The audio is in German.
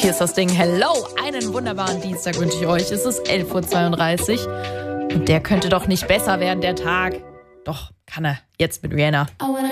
Hier ist das Ding. Hello, einen wunderbaren Dienstag wünsche ich euch. Es ist 11.32 Uhr und der könnte doch nicht besser werden, der Tag. Doch, kann er. Jetzt mit Rihanna.